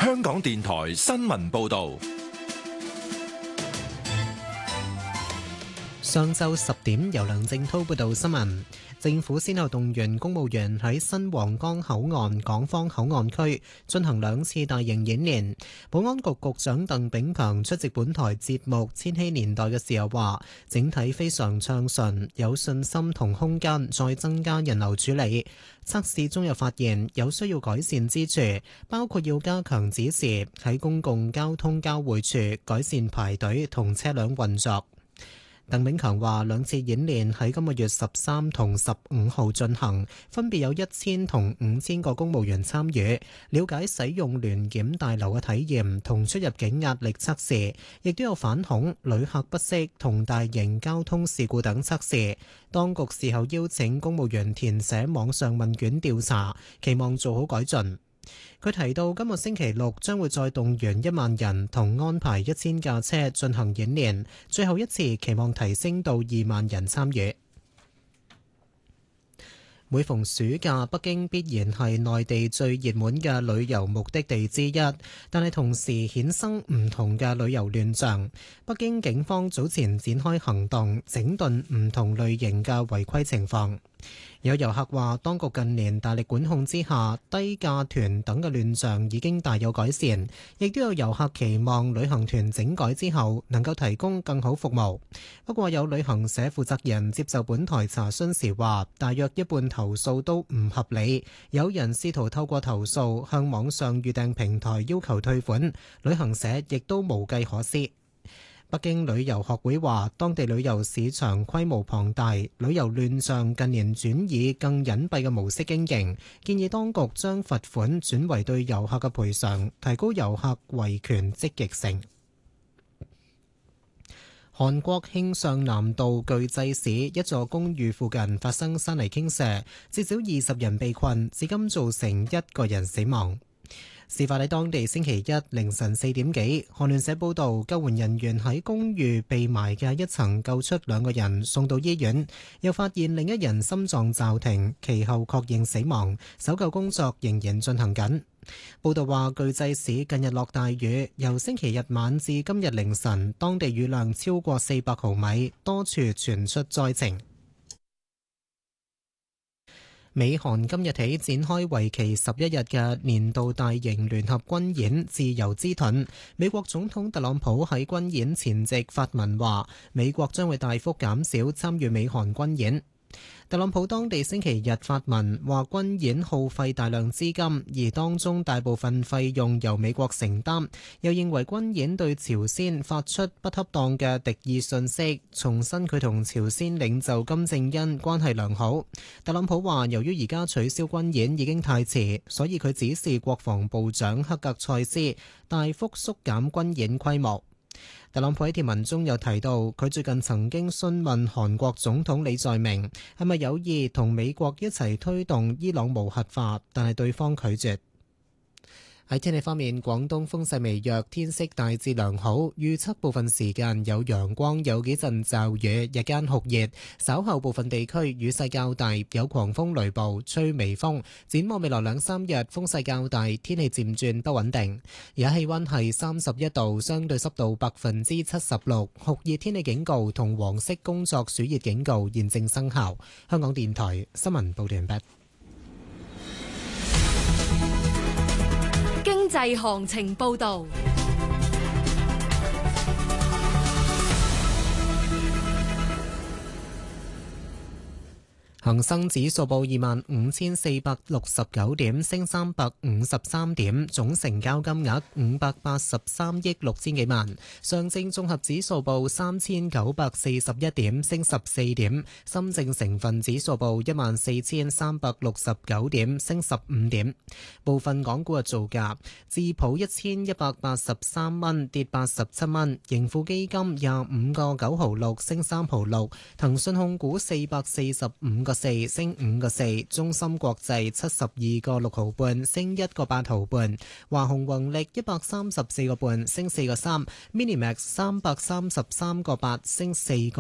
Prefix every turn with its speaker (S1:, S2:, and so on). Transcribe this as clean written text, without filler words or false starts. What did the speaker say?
S1: 香港電台新聞報道。
S2: 上晝10點，由梁正滔報道新聞。政府先後動員公務員喺新皇崗口岸港方口岸區進行2次大型演練。保安局局長鄧炳強出席本台節目《千禧年代》嘅時候話，整體非常暢順，有信心同空間再增加人流處理。測試中又發現有需要改善之處，包括要加強指示喺公共交通交匯處改善排隊同車輛運作。鄧炳強話，2次演練喺今個月13同15號進行，分別有1000同5000個公務員參與，了解使用聯檢大樓嘅體驗同出入境壓力測試，亦都有反恐、旅客不適同大型交通事故等測試。當局事後邀請公務員填寫網上問卷調查，期望做好改進。佢提到，今個星期六將會再動員1萬人同安排1000架車進行演練，最後一次期望提升到2萬人參與。每逢暑假，北京必然係內地最熱門嘅旅遊目的地之一，但係同時衍生唔同嘅旅遊亂象。北京警方早前展開行動，整頓唔同類型嘅違規情況。有遊客話，當局近年大力管控之下，低價團等嘅亂象已經大有改善，亦都有遊客期望旅行團整改之後能夠提供更好服務。不過有旅行社負責人接受本台查詢時話，大約一半投訴都唔合理，有人試圖透過投訴向網上預訂平台要求退款，旅行社亦都無計可施。北京旅遊學會話，當地旅遊市場規模龐大，旅遊亂象近年轉以更隱蔽嘅模式經營，建議當局將罰款轉為對遊客嘅賠償，提高遊客維權積極性。韓國慶尚南道具濟市一座公寓附近發生山泥傾瀉，至少20人被困，至今造成1個人死亡。事發喺當地星期一凌晨4點幾，韓聯社報道，救援人員喺公寓被埋嘅一層救出2個人，送到醫院，又發現另一人心臟驟停，其後確認死亡，搜救工作仍然進行緊。報道話，具濟市近日落大雨，由星期日晚至今日凌晨，當地雨量超過400毫米，多處傳出災情。美韓今日起展開為期11日嘅年度大型聯合軍演自由之盾。美國總統特朗普喺軍演前夕發文話，美國將會大幅減少參與美韓軍演。特朗普當地星期日發文話，軍演耗費大量資金，而當中大部分費用由美國承擔，又認為軍演對朝鮮發出不恰當嘅敵意訊息，重申佢同朝鮮領袖金正恩關係良好。特朗普話，由於而家取消軍演已經太遲，所以佢指示國防部長克格塞斯大幅縮減軍演規模。特朗普喺貼文中又提到，佢最近曾經詢問韓國總統李在明係咪有意同美國一齊推動伊朗無核化，但係對方拒絕。喺天氣方面，廣東風勢微弱，天色大致良好，預測部分時間有陽光，有幾陣驟雨，日間酷熱，稍後部分地區雨勢較大，有狂風雷暴，吹微風。展望未來2-3日，風勢較大，天氣漸轉不穩定。而家氣溫係31度，相對濕度76%，酷熱天氣警告同黃色工作暑熱警告現正生效。香港電台新聞報道完畢。
S3: 經濟行情報道。
S2: 恒生指數報25,469點，升353點，總成交金額583億6千幾萬。上證綜合指數報3,941點，升14點。深證成分指數報14,369點，升15點。部分港股嘅造價：智普1183蚊，跌87蚊；盈富基金25個9毫6，升3毫6；騰訊控股445個4，升5個4；中芯國際72個6毫半，升1個8毫半；華虹宏力134個半，升4個3；Minimax 333個8，升4個。